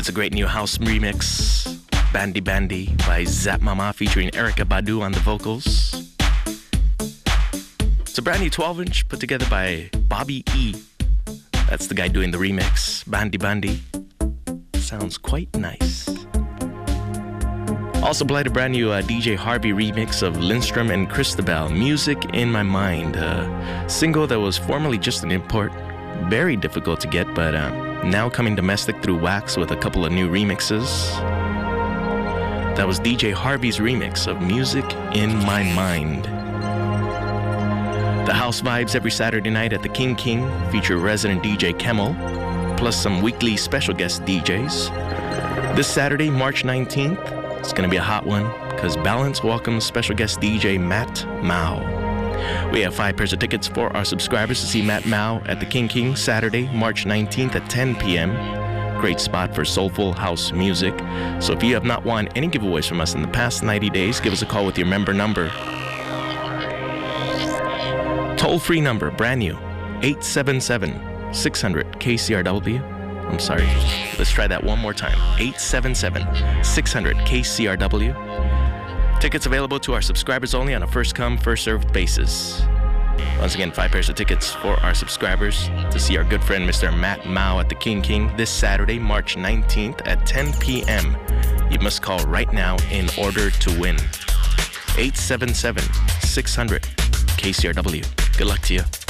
It's a great new house remix, Bandy Bandy by Zap Mama featuring Erykah Badu on the vocals. It's a brand new 12-inch put together by Bobby E. That's the guy doing the remix, Bandy Bandy. Sounds quite nice. Also played a brand new DJ Harvey remix of Lindstrom and Christabel, Music in My Mind, a single that was formerly just an import. Very difficult to get, but now coming domestic through Wax with a couple of new remixes. That was DJ Harvey's remix of Music in My Mind. The house vibes every Saturday night at the King feature resident DJ Kemmel, plus some weekly special guest DJs. This Saturday, March 19th, it's going to be a hot one because Balance welcomes special guest DJ Matt Mao. We have 5 pairs of tickets for our subscribers to see Matt Mao at the King Saturday, March 19th at 10 p.m. Great spot for soulful house music. So if you have not won any giveaways from us in the past 90 days, give us a call with your member number. Toll-free number, brand new, 877-600-KCRW. I'm sorry, let's try that one more time. 877-600-KCRW. Tickets available to our subscribers only on a first-come, first-served basis. Once again, 5 pairs of tickets for our subscribers to see our good friend Mr. Matt Mao at the King this Saturday, March 19th at 10 p.m. You must call right now in order to win. 877-600-KCRW. Good luck to you.